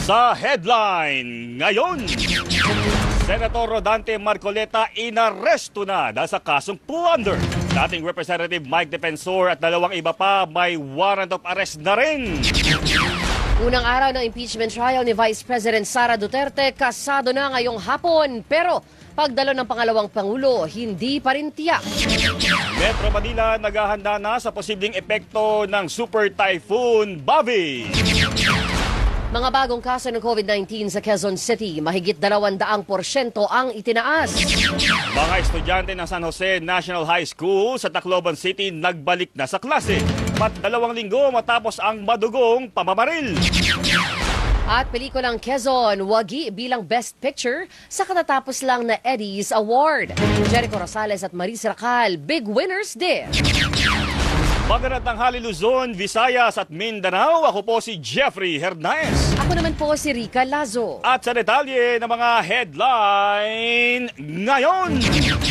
Sa headline ngayon, Senator Rodante Marcoleta inaresto na dahil sa kasong plunder. Dating Representative Mike Defensor at dalawang iba pa may warrant of arrest na rin. Unang araw ng impeachment trial ni Vice President Sara Duterte kasado na ngayong hapon. Pero pagdalo ng pangalawang Pangulo, hindi pa rin tiyak. Metro Manila naghahanda na sa posibleng epekto ng Super Typhoon Bobby. Mga bagong kaso ng COVID-19 sa Quezon City, mahigit 200% ang itinaas. Mga estudyante ng San Jose National High School sa Tacloban City nagbalik na sa klase. 2 linggo matapos ang madugong pamamaril. At pelikulang Quezon, wagi bilang Best Picture sa katatapos lang na Eddies Award. Jericho Rosales at Maris Racal, big winners din. Magandang tanghali Luzon, Visayas at Mindanao. Ako po si Jeffrey Hernaez. Ako naman po si Rica Lazo. At sa detalye ng mga headline ngayon.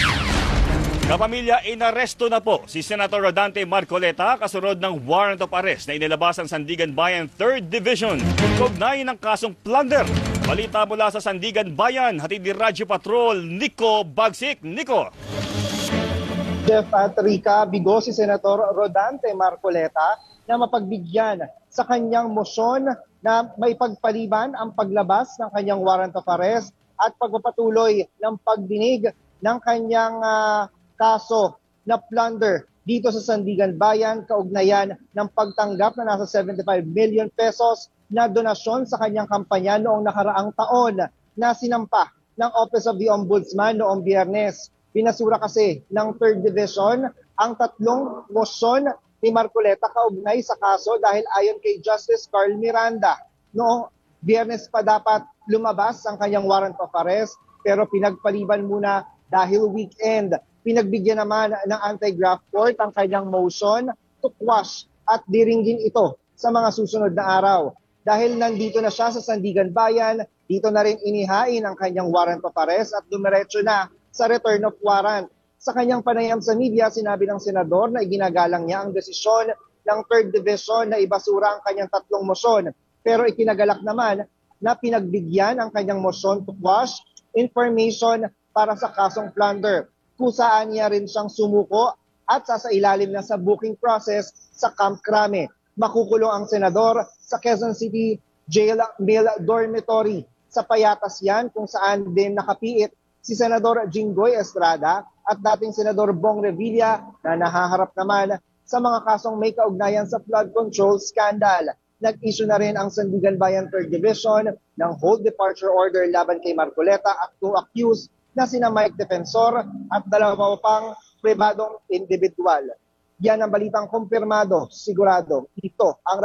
Kapamilya, inaresto na po si Senator Rodante Marcoleta kasunod ng warrant of arrest na inilabas ng Sandigan Bayan 3rd Division. Kaugnay ng kasong plunder. Balita mula sa Sandigan Bayan, hatid ni Radyo Patrol, Nico Bagsik. Nico. Jeff at Rica, bigo si Senator Rodante Marcoleta na mapagbigyan sa kanyang motion na maipagpaliban ang paglabas ng kanyang warrant of arrest at pagpapatuloy ng pagdinig ng kanyang kaso na plunder dito sa Sandigan Bayan kaugnayan ng pagtanggap na nasa 75 million pesos na donasyon sa kanyang kampanya noong nakaraang taon na sinampa ng Office of the Ombudsman noong Biyernes. Pinasura kasi ng 3rd Division ang 3 motion ni Marcoleta kaugnay sa kaso dahil ayon kay Justice Carl Miranda, noong Biyernes pa dapat lumabas ang kanyang warrant of arrest pero pinagpaliban muna dahil weekend. Pinagbigyan naman ng anti-graft court ang kanyang motion to quash at diringgin ito sa mga susunod na araw. Dahil nandito na siya sa Sandigan Bayan, dito na rin inihain ang kanyang warrant of arrest at dumiretso na sa return of warrant. Sa kanyang panayam sa media, sinabi ng senador na iginagalang niya ang desisyon ng 3rd Division na ibasura ang kanyang 3 motion. Pero ikinagalak naman na pinagbigyan ang kanyang motion to quash information para sa kasong plunder, kung saan niya rin siyang sumuko at sasailalim na sa booking process sa Camp Crame. Makukulong ang senador sa Quezon City Jail Male Dormitory. Sa Payatas yan kung saan din nakapiit si Senador Jinggoy Estrada at dating Senador Bong Revilla na nahaharap naman sa mga kasong may kaugnayan sa flood control scandal. Nag-issue na rin ang Sandigan Bayan 3rd Division ng hold departure order laban kay Marcoleta at 2 accused na sina Mike Defensor at 2 pang pribadong individual. Yan ang balitang kumpirmado, sigurado. Ito ang